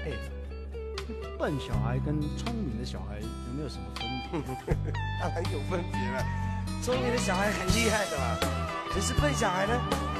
哎，笨小孩跟聪明的小孩有没有什么分别？ 当然有分别了，聪明的小孩很厉害的嘛，可是笨小孩呢，